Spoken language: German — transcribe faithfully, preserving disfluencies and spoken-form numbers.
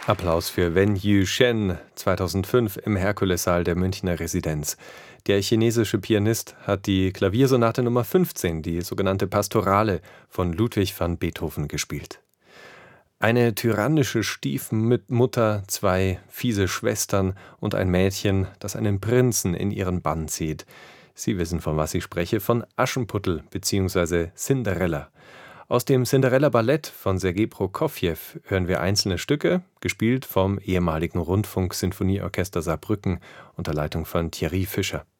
Applaus für Wen Yu-shen zweitausendfünf im Herkulessaal der Münchner Residenz. Der chinesische Pianist hat die Klaviersonate Nummer fünfzehn, die sogenannte Pastorale von Ludwig van Beethoven, gespielt. Eine tyrannische Stiefmutter, zwei fiese Schwestern und ein Mädchen, das einen Prinzen in ihren Bann zieht. Sie wissen, von was ich spreche, von Aschenputtel bzw. Cinderella. Aus dem Cinderella-Ballett von Sergei Prokofjew hören wir einzelne Stücke, gespielt vom ehemaligen Rundfunk-Sinfonieorchester Saarbrücken unter Leitung von Thierry Fischer.